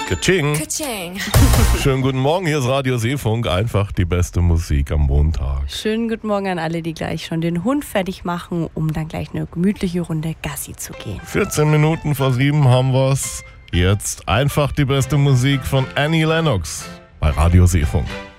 Ka-ching. Ka-ching. Schönen guten Morgen, hier ist Radio Seefunk. Einfach die beste Musik am Montag. Schönen guten Morgen an alle, die gleich schon den Hund fertig machen, um dann gleich eine gemütliche Runde Gassi zu gehen. 14 Minuten vor 7 haben wir's. Jetzt einfach die beste Musik von Annie Lennox bei Radio Seefunk.